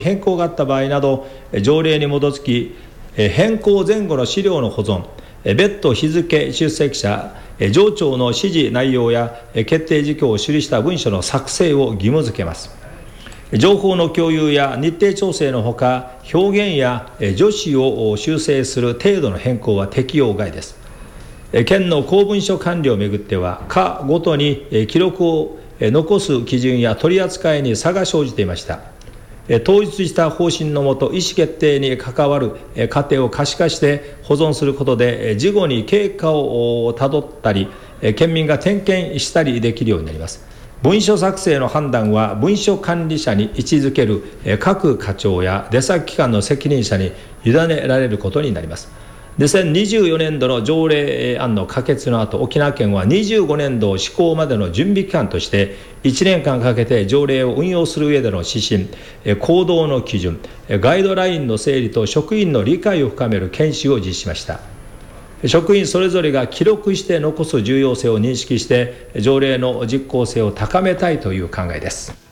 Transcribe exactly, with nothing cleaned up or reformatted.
変更があった場合など、条例に基づき変更前後の資料の保存、別途日付、出席者、上長の指示内容や決定事項を記した文書の作成を義務付けます。情報の共有や日程調整のほか、表現や助詞を修正する程度の変更は適用外です。県の公文書管理をめぐっては、課ごとに記録を残す基準や取り扱いに差が生じていました。統一した方針のもと、意思決定に関わる過程を可視化して保存することで、事後に経過をたどったり、県民が点検したりできるようになります。文書作成の判断は、文書管理者に位置づける各課長や出先機関の責任者に委ねられることになります。にせんにじゅうよねんどの条例案の可決の後、沖縄県はにじゅうごねんど施行までの準備期間として、いちねんかんかけて条例を運用する上での指針、行動の基準、ガイドラインの整理と職員の理解を深める研修を実施しました。職員それぞれが記録して残す重要性を認識して、条例の実効性を高めたいという考えです。